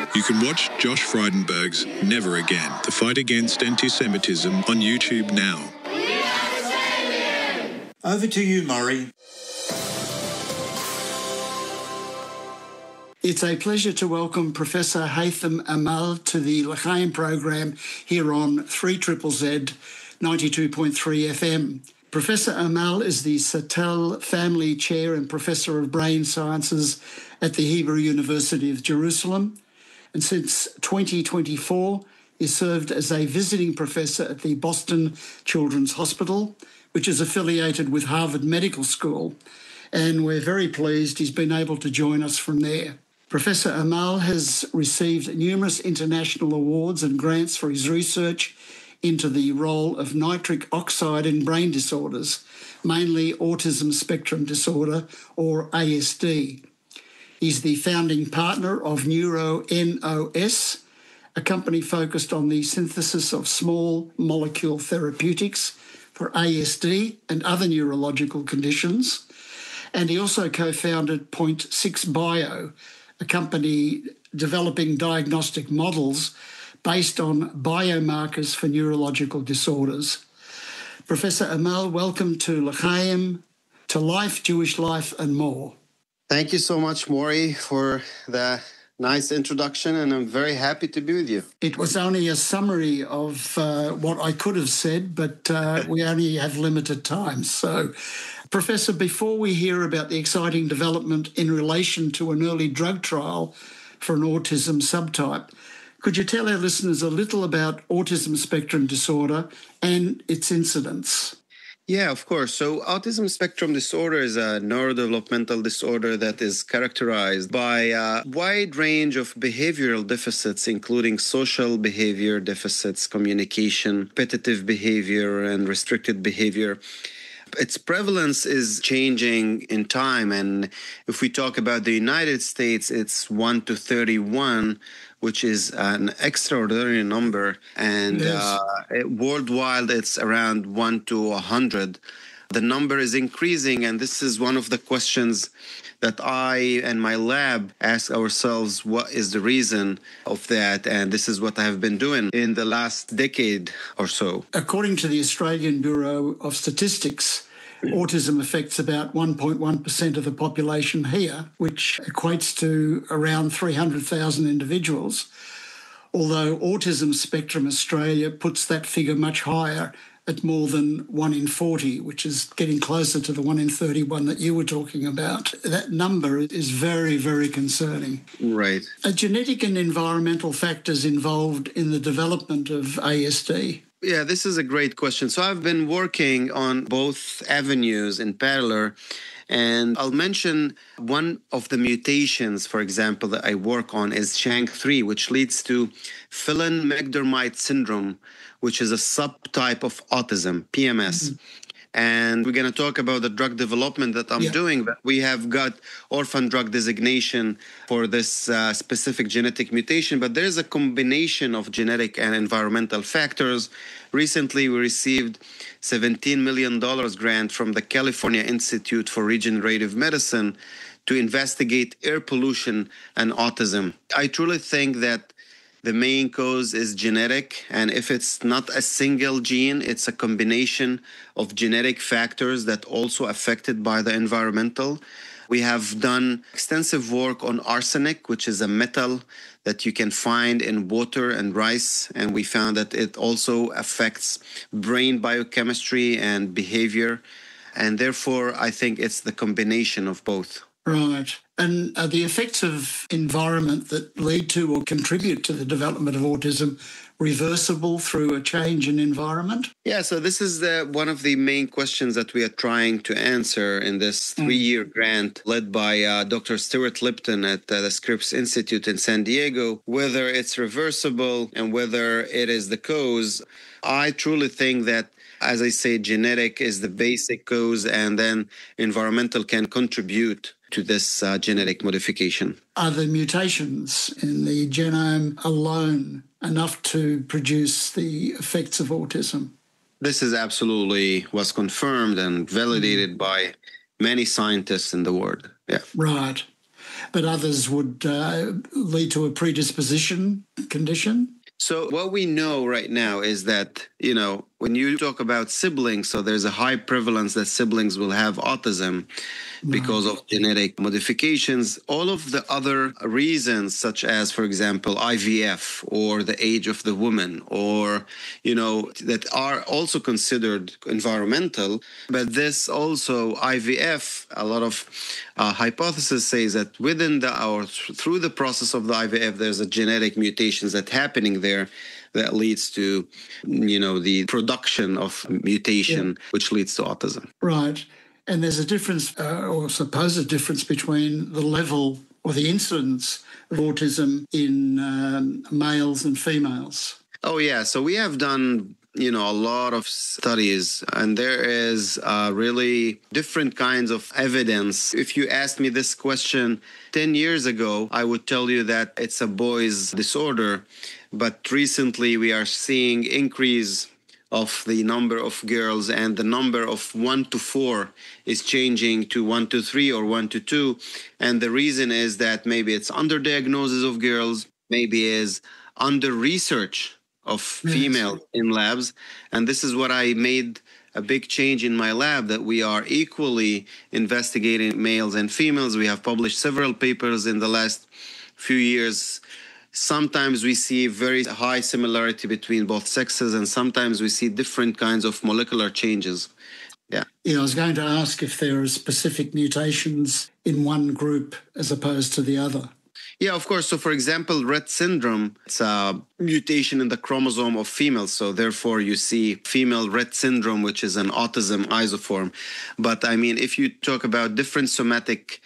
You can watch Josh Frydenberg's Never Again, the fight against anti-Semitism on YouTube now. Over to you, Murray. It's a pleasure to welcome Professor Haytham Amal to the L'chaim program here on 3ZZZ 92.3 FM. Professor Amal is the Sattel Family Chair and Professor of Brain Sciences at the Hebrew University of Jerusalem, and since 2024 is served as a visiting professor at the Boston Children's Hospital, which is affiliated with Harvard Medical School, and we're very pleased he's been able to join us from there. Professor Amal has received numerous international awards and grants for his research into the role of nitric oxide in brain disorders, mainly autism spectrum disorder, or ASD. He's the founding partner of NeuroNOS, a company focused on the synthesis of small molecule therapeutics for ASD and other neurological conditions. And he also co-founded Point 6 Bio, a company developing diagnostic models based on biomarkers for neurological disorders. Professor Amal, welcome to L'chaim, to Life, Jewish Life and more. Thank you so much, Maury, for the nice introduction, and I'm very happy to be with you. It was only a summary of what I could have said, but we only have limited time. So, Professor, before we hear about the exciting development in relation to an early drug trial for an autism subtype, could you tell our listeners a little about autism spectrum disorder and its incidence? Yeah, of course. So autism spectrum disorder is a neurodevelopmental disorder that is characterized by a wide range of behavioral deficits, including social behavior deficits, communication, repetitive behavior, and restricted behavior. Its prevalence is changing in time. And if we talk about the United States, it's 1 to 31, which is an extraordinary number. And worldwide, it's around 1 to 100. The number is increasing, and this is one of the questions that I and my lab ask ourselves, what is the reason of that? And this is what I have been doing in the last decade or so. According to the Australian Bureau of Statistics, autism affects about 1.1% of the population here, which equates to around 300,000 individuals, although Autism Spectrum Australia puts that figure much higher at more than 1 in 40, which is getting closer to the 1 in 31 that you were talking about. That number is very, very concerning. Right. Are genetic and environmental factors involved in the development of ASD? Yeah, this is a great question. So I've been working on both avenues in parallel, and I'll mention one of the mutations, for example, that I work on is SHANK3, which leads to Phelan-McDermid syndrome, which is a subtype of autism, PMS. And we're going to talk about the drug development that I'm doing. But we have got orphan drug designation for this specific genetic mutation. But there's a combination of genetic and environmental factors. Recently, we received $17 million grant from the California Institute for Regenerative Medicine to investigate air pollution and autism. I truly think that the main cause is genetic, and if it's not a single gene, it's a combination of genetic factors that also affected by the environmental. We have done extensive work on arsenic, which is a metal that you can find in water and rice, and we found that it also affects brain biochemistry and behavior, and therefore I think it's the combination of both. Right. And are the effects of environment that lead to or contribute to the development of autism reversible through a change in environment? Yeah, so this is one of the main questions that we are trying to answer in this 3-year grant led by Dr. Stuart Lipton at the Scripps Institute in San Diego, whether it's reversible and whether it is the cause. I truly think that, as I say, genetic is the basic cause, and then environmental can contribute to this genetic modification. Are the mutations in the genome alone enough to produce the effects of autism? This is absolutely was confirmed and validated by many scientists in the world. Yeah. Right. but others would lead to a predisposition condition? So what we know right now is that, when you talk about siblings, so there's a high prevalence that siblings will have autism because of genetic modifications. All of the other reasons, such as, for example, IVF or the age of the woman, or, that are also considered environmental. But this also, IVF, a lot of hypothesis says that through the process of the IVF, there's a genetic mutations that's happening there that leads to, the production of mutation, which leads to autism. Right. And there's a difference, or supposed difference, between the level or the incidence of autism in males and females. Oh, yeah. So we have done, a lot of studies, and there is really different kinds of evidence. If you asked me this question 10 years ago, I would tell you that it's a boy's disorder. But recently we are seeing increase of the number of girls, and the number of 1 to 4 is changing to 1 to 3 or 1 to 2. And the reason is that maybe it's underdiagnosis of girls, maybe is under research of female in labs. And this is what I made a big change in my lab, that we are equally investigating males and females. We have published several papers in the last few years. Sometimes we see very high similarity between both sexes, and sometimes we see different kinds of molecular changes. Yeah, I was going to ask if there are specific mutations in one group as opposed to the other. Yeah, of course. So, for example, Rett syndrome, it's a mutation in the chromosome of females. So, therefore, you see female Rett syndrome, which is an autism isoform. But, if you talk about different somatic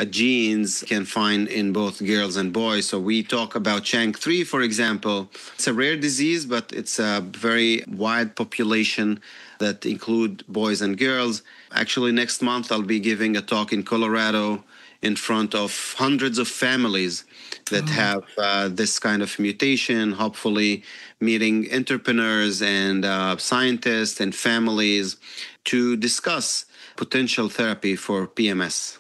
genes can find in both girls and boys. So we talk about CHANK3, for example. It's a rare disease, but it's a very wide population that include boys and girls. Actually, next month, I'll be giving a talk in Colorado in front of hundreds of families that have this kind of mutation, hopefully meeting entrepreneurs and scientists and families to discuss potential therapy for PMS.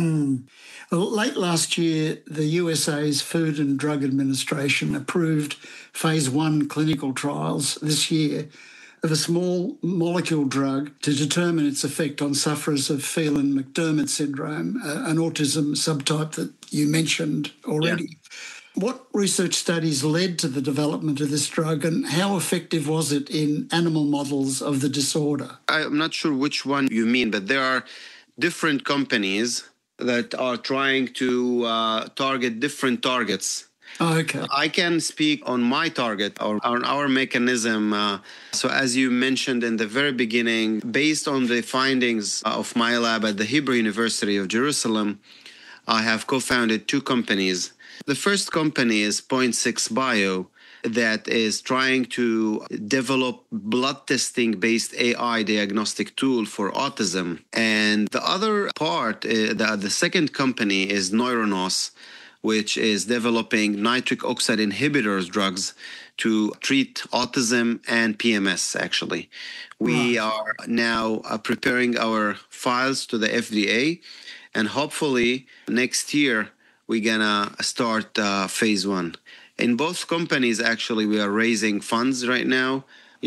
Well, late last year, the USA's Food and Drug Administration approved phase 1 clinical trials this year of a small molecule drug to determine its effect on sufferers of Phelan-McDermid syndrome, an autism subtype that you mentioned already. Yeah. What research studies led to the development of this drug, and how effective was it in animal models of the disorder? I'm not sure which one you mean, but there are different companies that are trying to target different targets. Oh, okay. I can speak on my target or on our mechanism. So as you mentioned in the very beginning, based on the findings of my lab at the Hebrew University of Jerusalem, I have co-founded 2 companies. The first company is Point 6 Bio, that is trying to develop blood testing based AI diagnostic tool for autism. And the other part, the second company is Neuronos, which is developing nitric oxide inhibitors drugs to treat autism and PMS, actually. We are now preparing our files to the FDA, and hopefully next year we're gonna start phase 1. In both companies, actually, we are raising funds right now.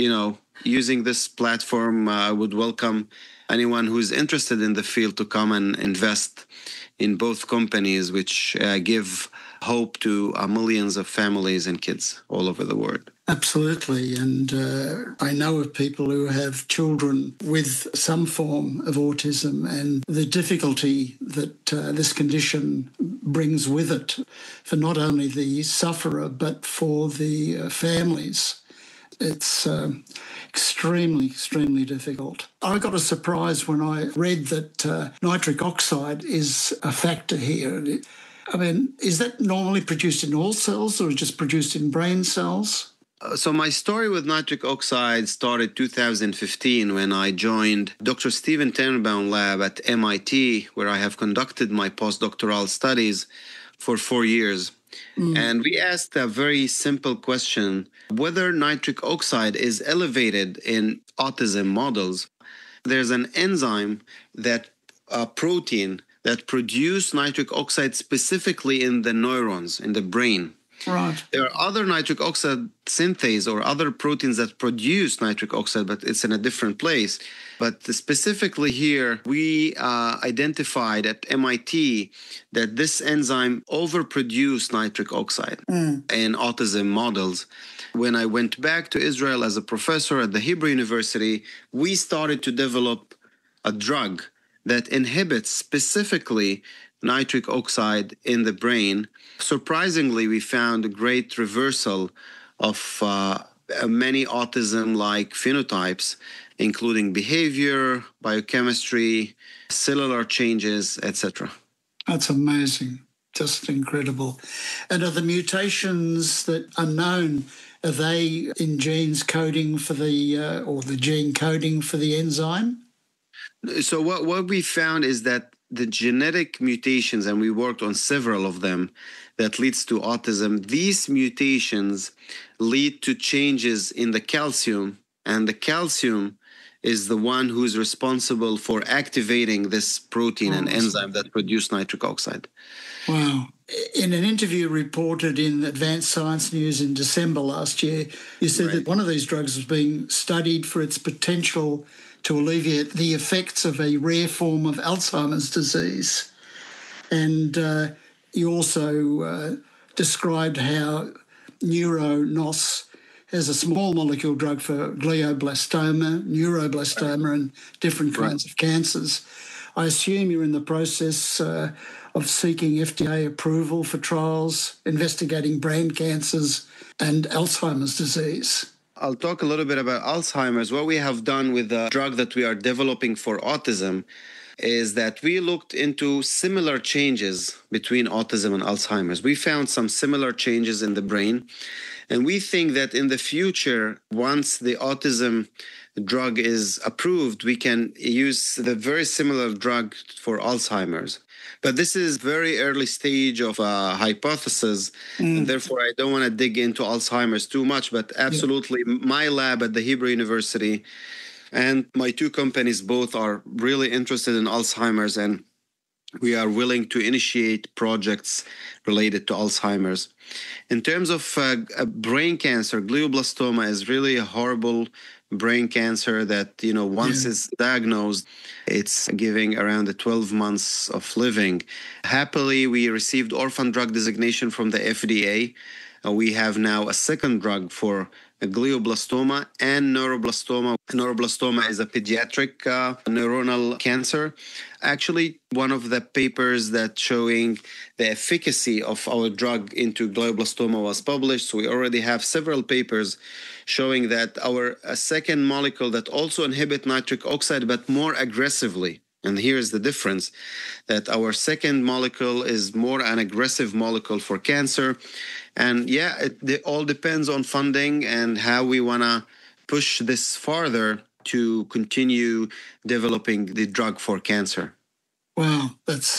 Using this platform, I would welcome anyone who's interested in the field to come and invest in both companies, which give hope to millions of families and kids all over the world. Absolutely. And I know of people who have children with some form of autism, and the difficulty that this condition brings with it for not only the sufferer but for the families. It's extremely, extremely difficult. I got a surprise when I read that nitric oxide is a factor here. Is that normally produced in all cells or just produced in brain cells? So my story with nitric oxide started 2015 when I joined Dr. Steven Tenenbaum lab at MIT, where I have conducted my postdoctoral studies for 4 years. And we asked a very simple question, whether nitric oxide is elevated in autism models. There's an enzyme, that protein that produce nitric oxide specifically in the neurons, in the brain. Right. There are other nitric oxide synthase or other proteins that produce nitric oxide, but it's in a different place. But specifically here, we identified at MIT that this enzyme overproduced nitric oxide in autism models. When I went back to Israel as a professor at the Hebrew University, we started to develop a drug that inhibits specifically nitric oxide in the brain. Surprisingly, we found a great reversal of many autism-like phenotypes, including behavior, biochemistry, cellular changes, etc. That's amazing. Just incredible. And are the mutations that are known, are they in genes coding for or the gene coding for the enzyme? So what we found is that the genetic mutations, and we worked on several of them, that leads to autism, these mutations lead to changes in the calcium, and the calcium is the one who's responsible for activating this protein and enzyme that produce nitric oxide. Wow. In an interview reported in Advanced Science News in December last year, you said that one of these drugs was being studied for its potential to alleviate the effects of a rare form of Alzheimer's disease. And you also described how NeuroNOS has a small molecule drug for glioblastoma, neuroblastoma, and different kinds of cancers. I assume you're in the process of seeking FDA approval for trials investigating brain cancers and Alzheimer's disease. I'll talk a little bit about Alzheimer's. What we have done with the drug that we are developing for autism is that we looked into similar changes between autism and Alzheimer's. We found some similar changes in the brain. And we think that in the future, once the autism drug is approved, we can use the very similar drug for Alzheimer's. But this is very early stage of a hypothesis, and therefore I don't want to dig into Alzheimer's too much, but absolutely my lab at the Hebrew University and my two companies both are really interested in Alzheimer's, and we are willing to initiate projects related to Alzheimer's. In terms of brain cancer, glioblastoma is really a horrible brain cancer that, once it's diagnosed, it's giving around 12 months of living. Happily, we received orphan drug designation from the FDA. We have now a second drug for glioblastoma and neuroblastoma. Neuroblastoma is a pediatric neuronal cancer. Actually, one of the papers that showing the efficacy of our drug into glioblastoma was published. So we already have several papers showing that our second molecule that also inhibit nitric oxide, but more aggressively. And here's the difference, that our second molecule is more an aggressive molecule for cancer. And it all depends on funding and how we want to push this farther to continue developing the drug for cancer. Wow, that's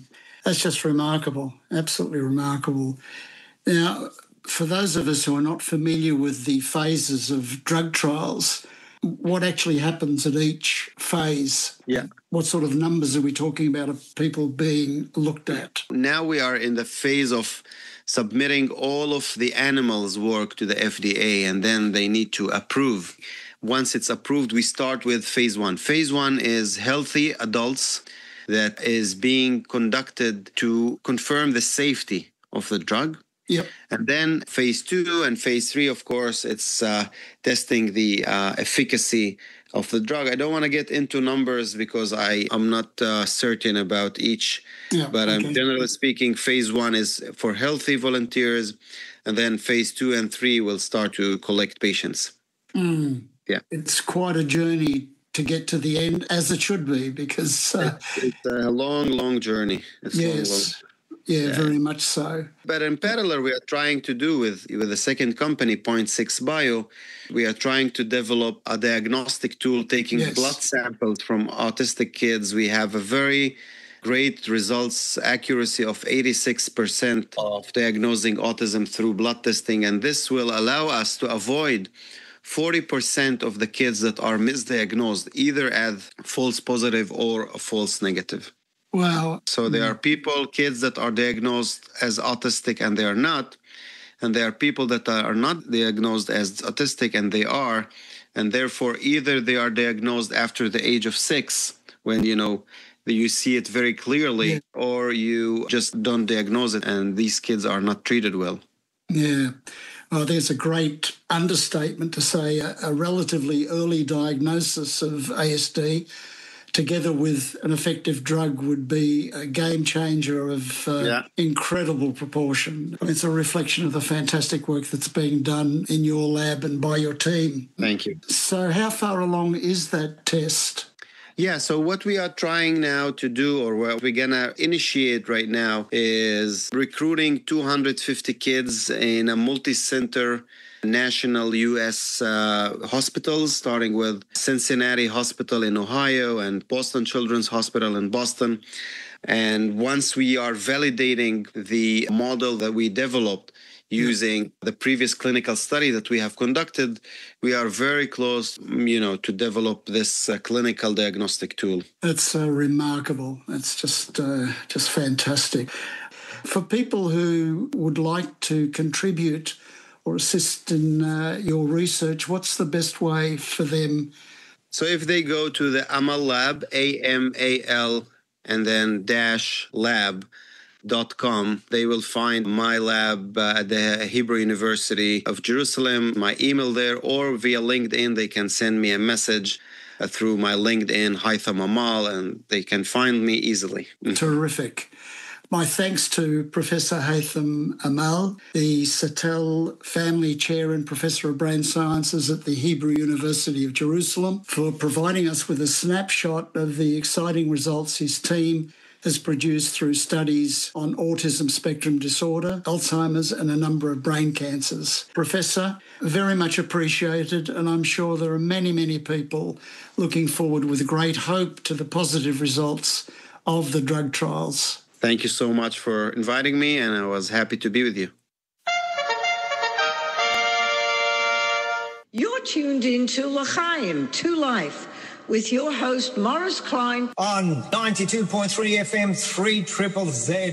just remarkable, absolutely remarkable. Now, for those of us who are not familiar with the phases of drug trials, what actually happens at each phase? Yeah. What sort of numbers are we talking about of people being looked at? Now we are in the phase of submitting all of the animals' work to the FDA, and then they need to approve. Once it's approved, we start with phase 1. Phase 1 is healthy adults that is being conducted to confirm the safety of the drug. Yep. And then phase 2 and phase 3, of course, it's testing the efficacy of the drug. I don't want to get into numbers because I'm not certain about each. Yeah, but okay. Generally speaking, phase 1 is for healthy volunteers, and then phase 2 and 3 will start to collect patients. Yeah. It's quite a journey to get to the end, as it should be, because... it's a long, long journey. Yes. Yeah, very much so. But in parallel, we are trying to do with the second company, Point 6 Bio, we are trying to develop a diagnostic tool taking blood samples from autistic kids. We have a very great results accuracy of 86% of diagnosing autism through blood testing. And this will allow us to avoid 40% of the kids that are misdiagnosed, either as false positive or false negative. Wow. So there are kids that are diagnosed as autistic and they are not. And there are people that are not diagnosed as autistic and they are. And therefore, either they are diagnosed after the age of 6, when, you see it very clearly, or you just don't diagnose it and these kids are not treated well. Yeah. Well, there's a great understatement to say a relatively early diagnosis of ASD together with an effective drug would be a game changer of incredible proportion. It's a reflection of the fantastic work that's being done in your lab and by your team. Thank you. So how far along is that test? Yeah, so what we are trying now to do, or what we're going to initiate right now, is recruiting 250 kids in a multi-center national U.S. hospitals, starting with Cincinnati Hospital in Ohio and Boston Children's Hospital in Boston. And once we are validating the model that we developed using the previous clinical study that we have conducted, we are very close, to develop this clinical diagnostic tool. It's remarkable. It's just fantastic. For people who would like to contribute or assist in your research, what's the best way for them? So if they go to the Amal Lab, AMAL, and then -lab.com, they will find my lab at the Hebrew University of Jerusalem, my email there, or via LinkedIn, they can send me a message through my LinkedIn, Haitham Amal, and they can find me easily. Terrific. My thanks to Professor Haitham Amal, the Satel Family Chair and Professor of Brain Sciences at the Hebrew University of Jerusalem, for providing us with a snapshot of the exciting results his team has produced through studies on autism spectrum disorder, Alzheimer's, and a number of brain cancers. Professor, very much appreciated, and I'm sure there are many, many people looking forward with great hope to the positive results of the drug trials. Thank you so much for inviting me, and I was happy to be with you. You're tuned into L'chaim, to Life, with your host, Morris Klein, On 92.3 FM, 3ZZZ.